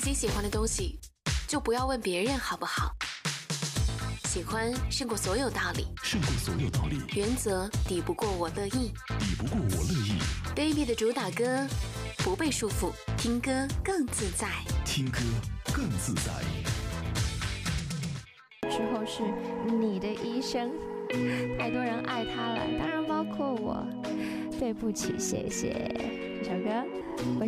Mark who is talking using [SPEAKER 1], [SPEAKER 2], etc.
[SPEAKER 1] 己喜欢的东西，就不要问别人好不好。喜欢胜过所有道理，
[SPEAKER 2] 胜过所有道理。
[SPEAKER 1] 原则抵不过我乐意，
[SPEAKER 2] 抵不过我乐意。
[SPEAKER 1] Baby 的主打歌，不被束缚，听歌更自在，
[SPEAKER 2] 听歌更自在。
[SPEAKER 3] 之后是你的医生，太多人爱他了，当然包括我。对不起，谢谢。这首歌我